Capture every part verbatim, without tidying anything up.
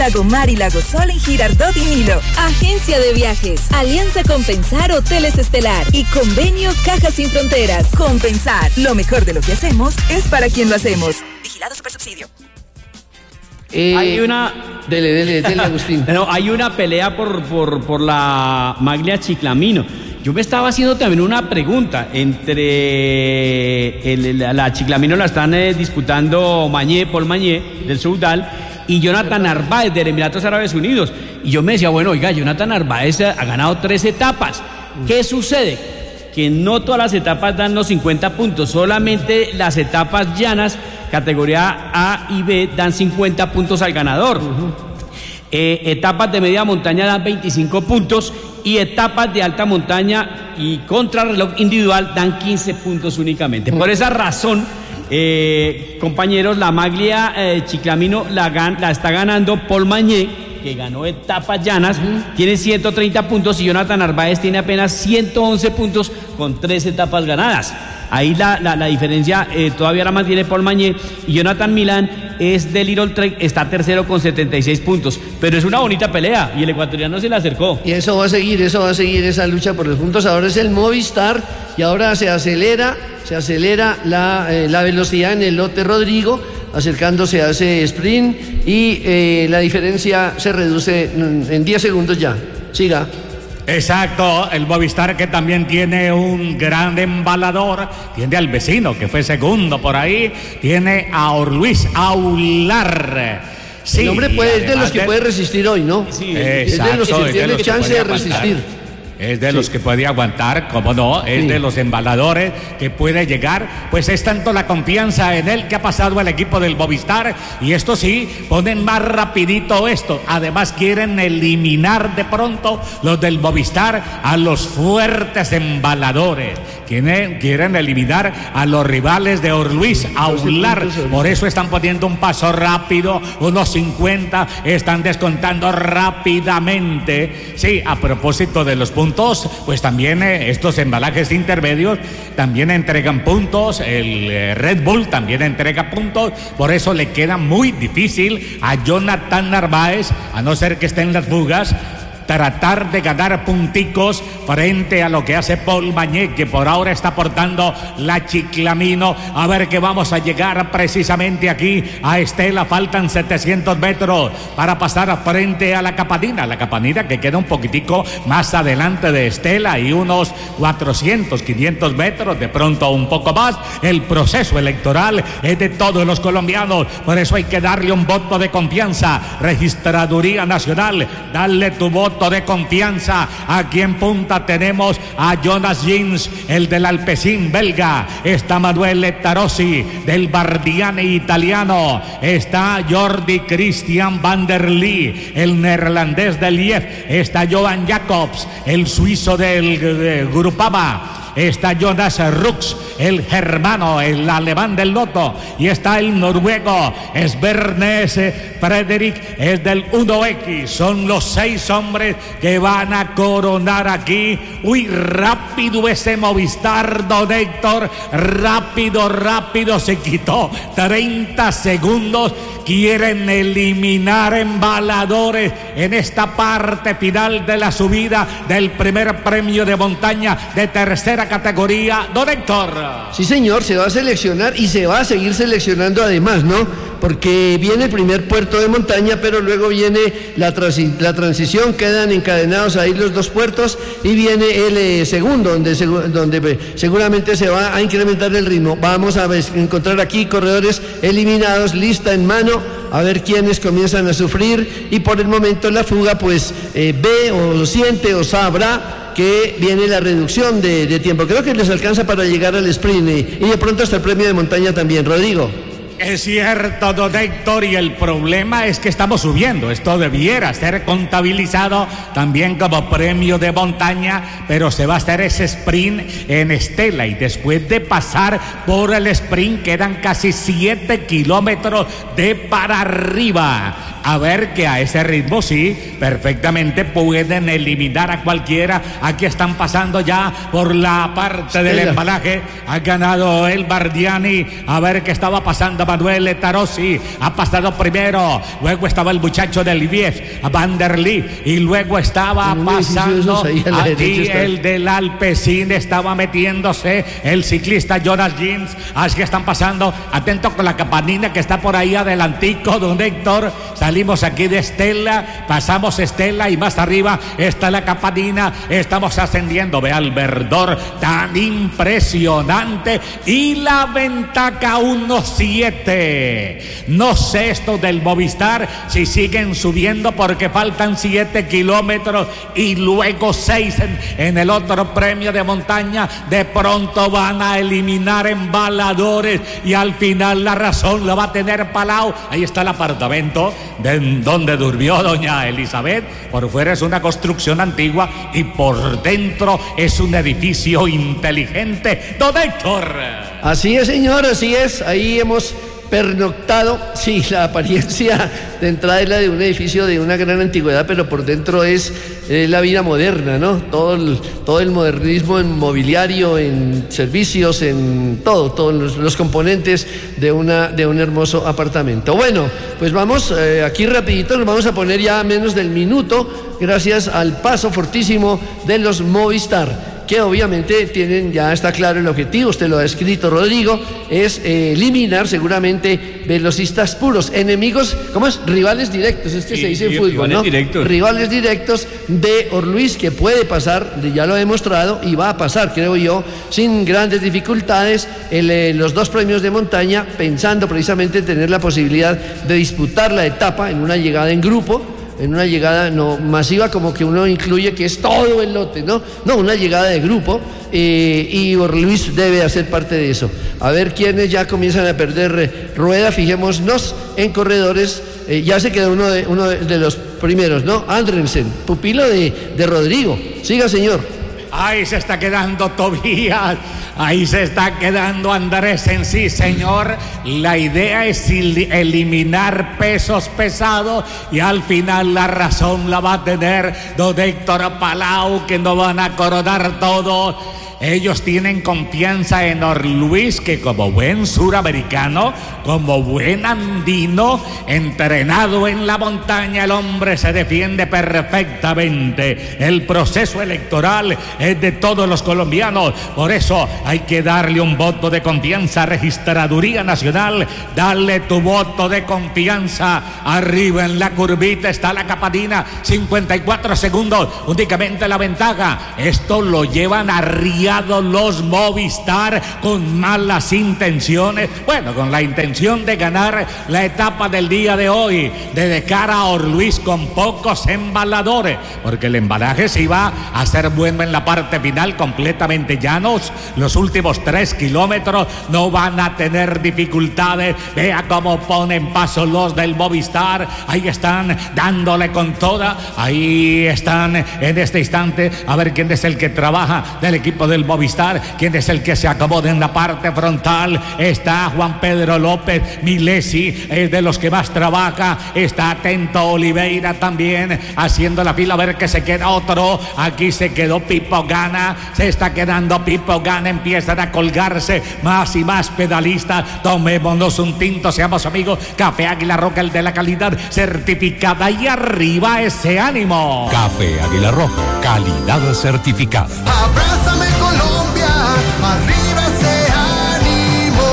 Lagomar y Lagosol en Girardot y Nilo. Agencia de Viajes, Alianza Compensar Hoteles Estelar y Convenio Cajas Sin Fronteras. Compensar, lo mejor de lo que hacemos es para quien lo hacemos. Vigilado Supersubsidio. Eh, hay una... Dele, dele, dele, Agustín. No, hay una pelea por, por, por la maglia Chiclamino. Yo me estaba haciendo también una pregunta. Entre el, la, la Chiclamino la están eh, disputando Mañé, Paul Mañé, del Soudal, y Jonathan Narváez, de Emiratos Árabes Unidos. Y yo me decía, bueno, oiga, Jonathan Narváez ha ganado tres etapas. ¿Qué sucede? Que no todas las etapas dan los cincuenta puntos, solamente las etapas llanas, categoría A y B, dan cincuenta puntos al ganador. Uh-huh. Eh, etapas de media montaña dan veinticinco puntos y etapas de alta montaña y contrarreloj individual dan quince puntos únicamente. Uh-huh. Por esa razón, eh, compañeros, la maglia eh, Chiclamino la, gan- la está ganando Paul Mañé, que ganó etapas llanas, uh-huh. tiene ciento treinta puntos, y Jonathan Narváez tiene apenas ciento once puntos con tres etapas ganadas. Ahí la, la, la diferencia eh, todavía la mantiene Paul Mañé, y Jonathan Milán es de Little Trek, está tercero con setenta y seis puntos, pero es una bonita pelea y el ecuatoriano se le acercó. Y eso va a seguir, eso va a seguir esa lucha por los puntos. Ahora es el Movistar y ahora se acelera, se acelera la, eh, la velocidad en el lote Rodrigo, acercándose a ese sprint, y eh, la diferencia se reduce en diez segundos ya. Siga. Exacto, el Movistar, que también tiene un gran embalador, tiene al vecino que fue segundo por ahí, tiene a Orluis Aular. Sí, el hombre puede, es de los que de... puede resistir hoy, ¿no? Sí, es exacto, de los que tiene que chance de resistir. Es de sí. los que puede aguantar, cómo no, es sí. de los embaladores que puede llegar, pues es tanto la confianza en él que ha pasado al equipo del Movistar, y esto sí, ponen más rapidito esto. Además quieren eliminar de pronto los del Movistar a los fuertes embaladores, quieren, quieren eliminar a los rivales de Orluis Aular, por eso están poniendo un paso rápido, unos cincuenta, están descontando rápidamente. Sí, a propósito de los puntos, pues también eh, estos embalajes intermedios también entregan puntos, el eh, Red Bull también entrega puntos, por eso le queda muy difícil a Jonathan Narváez, a no ser que esté en las fugas, tratar de ganar punticos frente a lo que hace Paul Mañé, que por ahora está portando la Chiclamino. A ver que vamos a llegar precisamente aquí a Estela, faltan setecientos metros para pasar frente a la Capanina, la Capanina que queda un poquitico más adelante de Estela, y unos cuatrocientos, quinientos metros, de pronto un poco más. El proceso electoral es de todos los colombianos, por eso hay que darle un voto de confianza. Registraduría Nacional, dale tu voto de confianza. Aquí en punta tenemos a Jonas Jins, el del Alpecin belga, está Manuel Tarossi del Bardiani italiano, está Jordi Christian van der Lee, el neerlandés del Lief, está Johan Jacobs, el suizo del de Grupama, está Jonas Rux, el germano, el alemán del Lotto, y está el noruego Svernes Fredrik, es del uno equis. Son los seis hombres que van a coronar aquí. Uy, rápido ese Movistar, don Héctor, rápido, rápido, se quitó treinta segundos. Quieren eliminar embaladores en esta parte final de la subida del primer premio de montaña de tercera categoría, don Héctor. Sí, señor, se va a seleccionar y se va a seguir seleccionando además, ¿no? Porque viene el primer puerto de montaña, pero luego viene la, transi- la transición, quedan encadenados ahí los dos puertos, y viene el eh, segundo, donde, segu- donde eh, seguramente se va a incrementar el ritmo. Vamos a ves- encontrar aquí corredores eliminados, lista en mano, a ver quiénes comienzan a sufrir, y por el momento la fuga pues eh, ve o siente o sabrá que viene la reducción de, de tiempo. Creo que les alcanza para llegar al sprint y, y de pronto hasta el premio de montaña también. Rodrigo. Es cierto, don Héctor, y el problema es que estamos subiendo. Esto debiera ser contabilizado también como premio de montaña, pero se va a hacer ese sprint en Estela, y después de pasar por el sprint quedan casi siete kilómetros de para arriba. A ver que a ese ritmo sí, perfectamente pueden eliminar a cualquiera. Aquí están pasando ya por la parte del embalaje. Ha ganado el Bardiani. A ver qué estaba pasando Manuel Tarossi. Ha pasado primero. Luego estaba el muchacho del Lviv, Van der Lee. Y luego estaba pasando aquí el del Alpecin. Estaba metiéndose el ciclista Jonas Jeans. Así que están pasando. Atento con la campanina que está por ahí adelantico, don Héctor. Salimos aquí de Estela, pasamos Estela y más arriba está la campanina. Estamos ascendiendo. Ve al verdor tan impresionante y la ventaja uno siete. No sé esto del Movistar si siguen subiendo porque faltan siete kilómetros y luego seis en, en el otro premio de montaña. De pronto van a eliminar embaladores y al final la razón la va a tener Palau. Ahí está el apartamento de donde durmió doña Elizabeth. Por fuera es una construcción antigua y por dentro es un edificio inteligente. Don Héctor. Así es, señor, así es. Ahí hemos pernoctado. Sí, la apariencia de entrada es la de un edificio de una gran antigüedad, pero por dentro es eh, la vida moderna, ¿no? Todo el, todo el modernismo en mobiliario, en servicios, en todo, todos los, los componentes de, una, de un hermoso apartamento. Bueno, pues vamos eh, aquí rapidito, nos vamos a poner ya a menos del minuto, gracias al paso fortísimo de los Movistar, que obviamente tienen, ya está claro el objetivo, usted lo ha escrito, Rodrigo, es eh, eliminar seguramente velocistas puros, enemigos, ¿cómo es? Rivales directos, es que sí, se dice en fútbol, rivales ¿no? Directos. Rivales directos de Orluis, que puede pasar, ya lo ha demostrado, y va a pasar, creo yo, sin grandes dificultades, el, eh, los dos premios de montaña, pensando precisamente en tener la posibilidad de disputar la etapa en una llegada en grupo, en una llegada no masiva como que uno incluye que es todo el lote, ¿no? No, una llegada de grupo eh, y Luis debe hacer parte de eso. A ver quiénes ya comienzan a perder eh, rueda, fijémonos en corredores, eh, ya se quedó uno de, uno de, de los primeros, ¿no? Andrensen, pupilo de, de Rodrigo. Siga, señor. Ahí se está quedando Tobías. Ahí se está quedando Andrés en sí, señor. La idea es eliminar pesos pesados y al final la razón la va a tener don Héctor Palau, que no van a coronar todo. Ellos tienen confianza en Orluis, que como buen suramericano, como buen andino, entrenado en la montaña, el hombre se defiende perfectamente. El proceso electoral es de todos los colombianos, por eso hay que darle un voto de confianza. Registraduría Nacional, dale tu voto de confianza. Arriba en la curvita está la campanina, cincuenta y cuatro segundos, únicamente la ventaja. Esto lo llevan arriba los Movistar con malas intenciones, bueno, con la intención de ganar la etapa del día de hoy, de, de cara a Orluis con pocos embaladores, porque el embalaje sí va a ser bueno en la parte final, completamente llanos. Los últimos tres kilómetros no van a tener dificultades. Vea cómo ponen paso los del Movistar. Ahí están dándole con toda. Ahí están en este instante. A ver quién es el que trabaja del equipo del Movistar, quién es el que se acomoda en la parte frontal. Está Juan Pedro López Milesi, es de los que más trabaja. Está atento Oliveira también haciendo la fila, a ver que se queda otro. Aquí se quedó Pipo Gana, se está quedando Pipo Gana, empiezan a colgarse más y más pedalistas. Tomémonos un tinto, seamos amigos. Café Águila Roja, el de la calidad certificada, y arriba ese ánimo. Café Águila Roja, calidad certificada. Abrázame Colombia, arriba ese ánimo.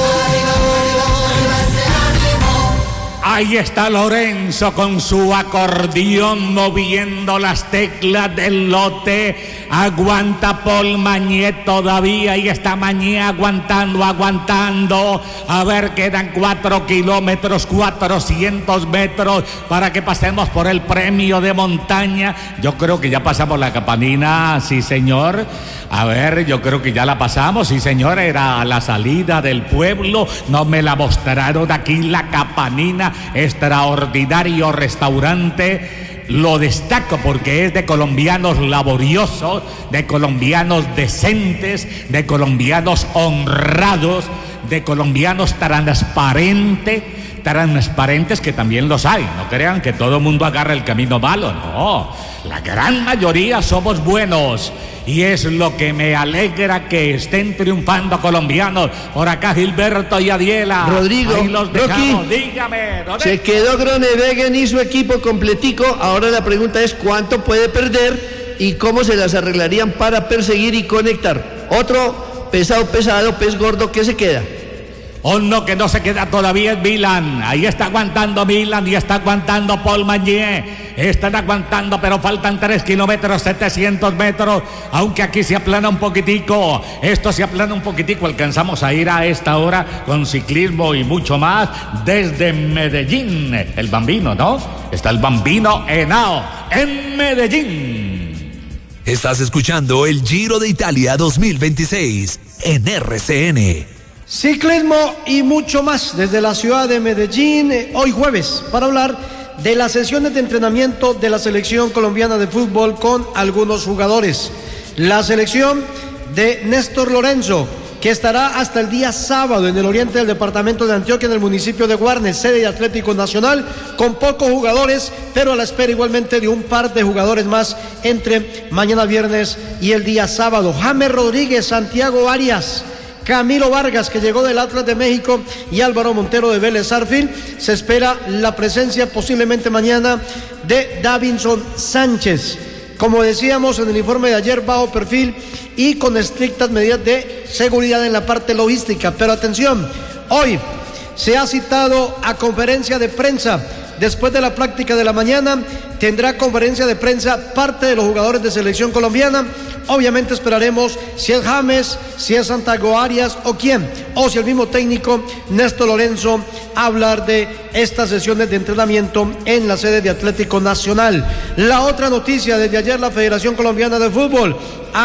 Arriba, ese ánimo. Ahí está Lorenzo con su acordeón moviendo las teclas del lote. Aguanta Paul Mañé todavía, y está Mañé aguantando, aguantando. A ver, quedan cuatro kilómetros, cuatrocientos metros para que pasemos por el premio de montaña. Yo creo que ya pasamos la campanina, sí señor. A ver, yo creo que ya la pasamos, sí señor, era a la salida del pueblo. No me la mostraron aquí, la campanina. Extraordinario restaurante. Lo destaco porque es de colombianos laboriosos, de colombianos decentes, de colombianos honrados, de colombianos transparentes. transparentes, que también los hay. No crean que todo el mundo agarra el camino malo, no. La gran mayoría somos buenos. Y es lo que me alegra que estén triunfando colombianos. Por acá Gilberto y Adiela. Rodrigo, ahí los dejamos. Rocky, dígame. ¿dónde? Se quedó Groenewegen y su equipo completico. Ahora la pregunta es cuánto puede perder y cómo se las arreglarían para perseguir y conectar. Otro pesado, pesado, pez gordo que se queda. Uno que no se queda todavía es Milan. Ahí está aguantando Milan y está aguantando Paul Magnier. Están aguantando, pero faltan tres kilómetros, setecientos metros. Aunque aquí se aplana un poquitico. Esto se aplana un poquitico. Alcanzamos a ir a esta hora con ciclismo y mucho más desde Medellín. El Bambino, ¿no? Está el Bambino Henao en Medellín. Estás escuchando el Giro de Italia dos mil veintiséis en R C N. Ciclismo y mucho más desde la ciudad de Medellín, eh, hoy jueves, para hablar de las sesiones de entrenamiento de la selección colombiana de fútbol con algunos jugadores. La selección de Néstor Lorenzo, que estará hasta el día sábado en el oriente del departamento de Antioquia, en el municipio de Guarnes, sede de Atlético Nacional, con pocos jugadores, pero a la espera igualmente de un par de jugadores más entre mañana viernes y el día sábado. James Rodríguez, Santiago Arias, Camilo Vargas, que llegó del Atlas de México, y Álvaro Montero de Vélez Sarsfield. Se espera la presencia posiblemente mañana de Davinson Sánchez. Como decíamos en el informe de ayer, bajo perfil y con estrictas medidas de seguridad en la parte logística. Pero atención, hoy se ha citado a conferencia de prensa. Después de la práctica de la mañana tendrá conferencia de prensa parte de los jugadores de selección colombiana. Obviamente esperaremos si es James, si es Santiago Arias o quién, o si el mismo técnico Néstor Lorenzo, a hablar de estas sesiones de entrenamiento en la sede de Atlético Nacional. La otra noticia, desde ayer la Federación Colombiana de Fútbol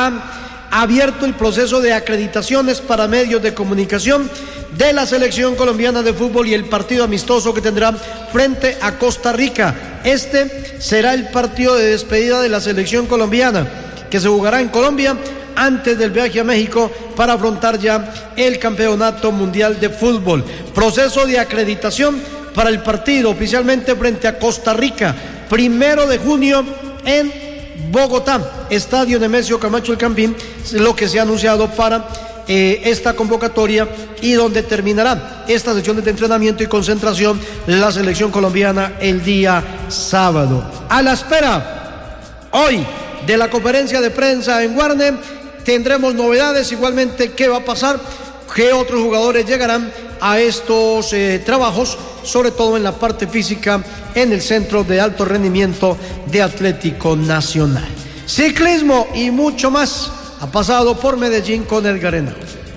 ha abierto el proceso de acreditaciones para medios de comunicación de la selección colombiana de fútbol y el partido amistoso que tendrá frente a Costa Rica. Este será el partido de despedida de la selección colombiana, que se jugará en Colombia antes del viaje a México para afrontar ya el campeonato mundial de fútbol. Proceso de acreditación para el partido oficialmente frente a Costa Rica, primero de junio en Bogotá, estadio Nemesio Camacho El Campín, lo que se ha anunciado para eh, esta convocatoria, y donde terminará esta sesión de entrenamiento y concentración la selección colombiana el día sábado. A la espera hoy de la conferencia de prensa en Guarne, tendremos novedades, igualmente qué va a pasar, qué otros jugadores llegarán a estos eh, trabajos, sobre todo en la parte física, en el Centro de Alto Rendimiento de Atlético Nacional. Ciclismo y mucho más ha pasado por Medellín con Edgar Henao.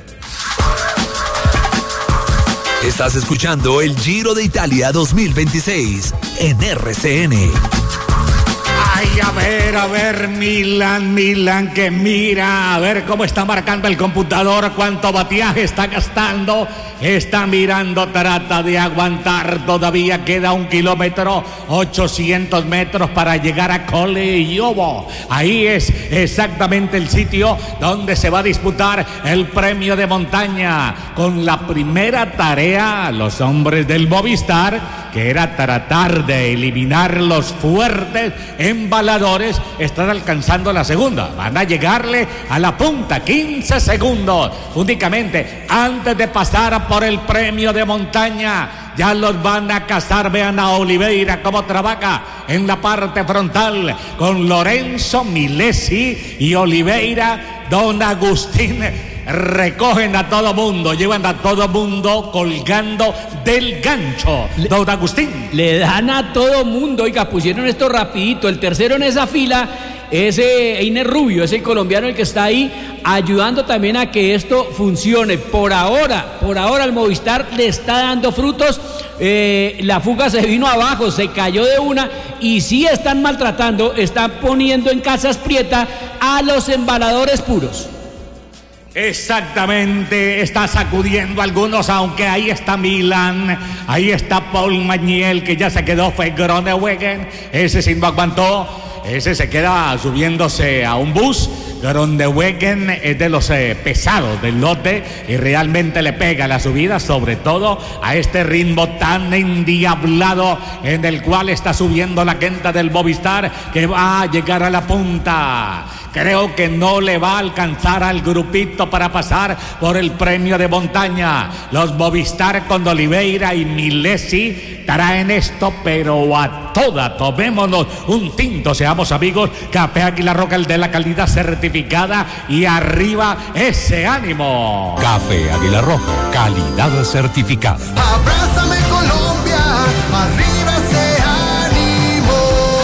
Estás escuchando el Giro de Italia dos mil veintiséis en R C N. Ay, a ver, a ver, Milan, Milan, que mira, a ver cómo está marcando el computador, cuánto batiaje está gastando, está mirando, trata de aguantar, todavía queda un kilómetro, ochocientos metros para llegar a Coleiovo. Ahí es exactamente el sitio donde se va a disputar el premio de montaña, con la primera tarea, los hombres del Movistar, que era tratar de eliminar los fuertes embaladores, están alcanzando la segunda. Van a llegarle a la punta, quince segundos únicamente antes de pasar por el premio de montaña. Ya los van a cazar. Vean a Oliveira cómo trabaja en la parte frontal con Lorenzo, Milesi y Oliveira. Don Agustín, recogen a todo mundo, llevan a todo mundo colgando del gancho. Le, Don Agustín. Le dan a todo mundo, oiga, pusieron esto rapidito. El tercero en esa fila es eh, Einer Rubio, es el colombiano el que está ahí ayudando también a que esto funcione. Por ahora, por ahora el Movistar le está dando frutos. Eh, la fuga se vino abajo, se cayó de una, y sí están maltratando, están poniendo en casas prieta a los embaladores puros. Exactamente, está sacudiendo a algunos, aunque ahí está Milan, ahí está Paul Magniel, que ya se quedó, fue Groenewegen, ese sí no aguantó, ese se queda subiéndose a un bus, Groenewegen es de los eh, pesados del lote y realmente le pega la subida, sobre todo a este ritmo tan endiablado en el cual está subiendo la gente del Movistar, que va a llegar a la punta. Creo que no le va a alcanzar al grupito para pasar por el premio de montaña. Los Movistar con Oliveira y Milesi traen esto, pero a toda. Tomémonos un tinto, seamos amigos. Café Águila Roja, el de la calidad certificada, y arriba ese ánimo. Café Águila Roja, calidad certificada. Abrázame Colombia, arriba ese ánimo.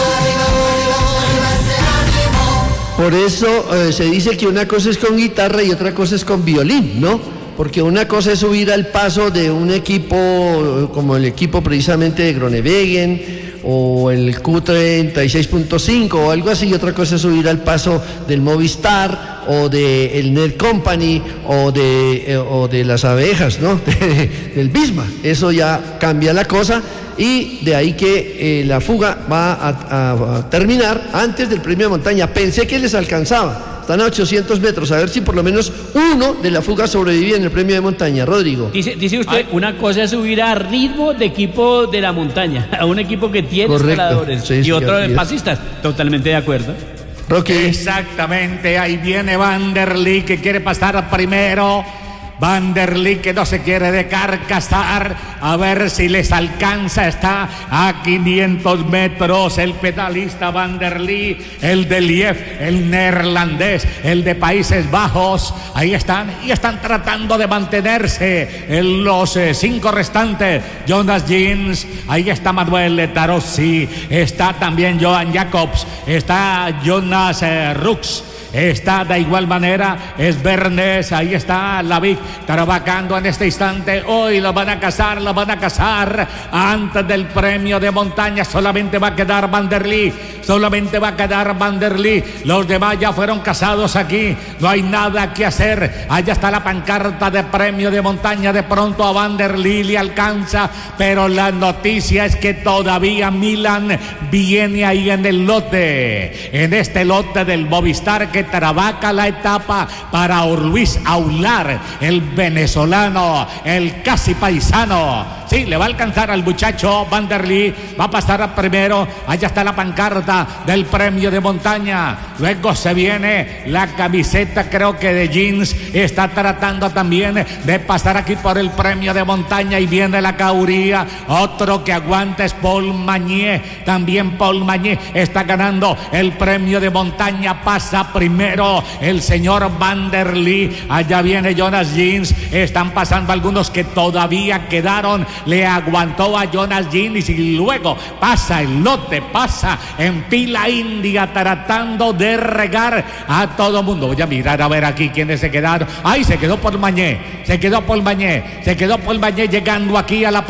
Por eso eh, se dice que una cosa es con guitarra y otra cosa es con violín, ¿no? Porque una cosa es subir al paso de un equipo como el equipo precisamente de Groenewegen o el Q treinta y seis punto cinco o algo así, y otra cosa es subir al paso del Movistar o de el Net Company o de, eh, o de las abejas, ¿no? Del Bisma. Eso ya cambia la cosa, y de ahí que eh, la fuga va a, a, a terminar antes del premio de montaña. Pensé que les alcanzaba. Están a ochocientos metros, a ver si por lo menos uno de la fuga sobrevive en el premio de montaña. Rodrigo. Dice, dice usted, Ay. una cosa es subir a ritmo de equipo de la montaña, a un equipo que tiene Correcto. escaladores, Sí, y sí, otro de es. pasistas. Totalmente de acuerdo. Rocky. Exactamente, ahí viene Van der Lee, que quiere pasar primero. Van der Lee, que no se quiere dejar casar, a ver si les alcanza. Está a quinientos metros el pedalista Van der Lee, el de Lief, el neerlandés, el de Países Bajos. Ahí están y están tratando de mantenerse en los eh, cinco restantes. Jonas Jeans, ahí está Manuel Tarossi, está también Johan Jacobs, está Jonas eh, Rux. Está de igual manera es Bernes, ahí está Lavic trabajando en este instante. Hoy lo van a cazar, lo van a cazar antes del premio de montaña. Solamente va a quedar Van der Lee, solamente va a quedar Van der Lee. Los demás ya fueron cazados aquí, no hay nada que hacer. Allá está la pancarta de premio de montaña. De pronto a Van der Lee le alcanza, pero la noticia es que todavía Milan viene ahí en el lote, en este lote del Movistar, que trabaja la etapa para Luis Aular, el venezolano, el casi paisano. Sí, le va a alcanzar al muchacho Van der Lee, va a pasar a primero. Allá está la pancarta del premio de montaña. Luego se viene la camiseta, creo que de Jeans, está tratando también de pasar aquí por el premio de montaña, y viene la cauría. Otro que aguanta es Paul Magnier, también Paul Magnier está ganando el premio de montaña. Pasa primero el señor Van der Lee. Allá viene Jonas Jeans, están pasando algunos que todavía quedaron. Le aguantó a Jonas Jeans y luego pasa el lote, pasa en fila india tratando de regar a todo mundo. Voy a mirar a ver aquí quiénes se quedaron. Ay, se quedó Paul Magnier, se quedó Paul Magnier, se quedó Paul Magnier llegando aquí a la